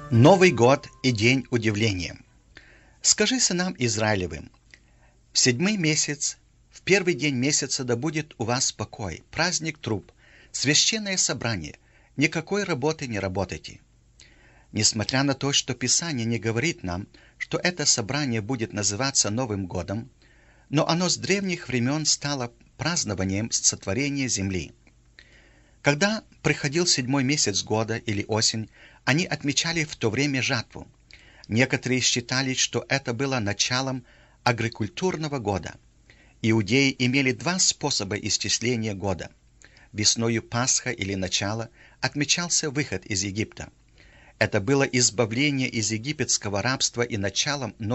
Новый год и день удивления. Скажи сынам Израилевым: в 7-й месяц, в первый день месяца да будет у вас покой, праздник труб, священное собрание, никакой работы не работайте. Несмотря на то, что Писание не говорит нам, что это собрание будет называться Новым годом, но оно с древних времен стало празднованием сотворения земли. Когда приходил 7-й месяц года или осень, они отмечали в то время жатву. Некоторые считали, что это было началом агрикультурного года. Иудеи имели два способа исчисления года. Весною Пасха или начало отмечался выход из Египта. Это было избавление из египетского рабства и началом